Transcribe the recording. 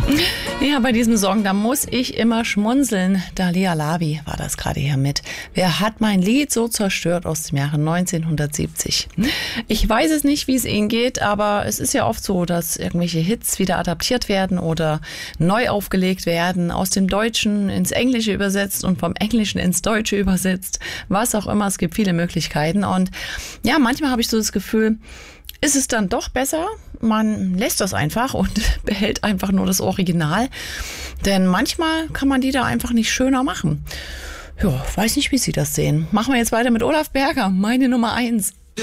Ja, bei diesem Song, da muss ich immer schmunzeln. Dalia Lavi war das gerade hier mit. Wer hat mein Lied so zerstört aus dem Jahre 1970? Ich weiß es nicht, wie es Ihnen geht, aber es ist ja oft so, dass irgendwelche Hits wieder adaptiert werden oder neu aufgelegt werden, aus dem Deutschen ins Englische übersetzt und vom Englischen ins Deutsche übersetzt. Was auch immer, es gibt viele Möglichkeiten. Und ja, manchmal habe ich so das Gefühl, ist es dann doch besser? Man lässt das einfach und behält einfach nur das Original. Denn manchmal kann man die da einfach nicht schöner machen. Ja, weiß nicht, wie Sie das sehen. Machen wir jetzt weiter mit Olaf Berger, meine Nummer 1.